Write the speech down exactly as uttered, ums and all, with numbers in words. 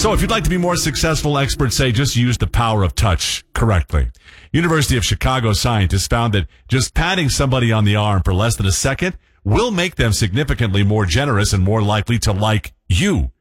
So if you'd like to be more successful, experts say just use the power of touch correctly. University of Chicago scientists found that just patting somebody on the arm for less than a second will make them significantly more generous and more likely to like you.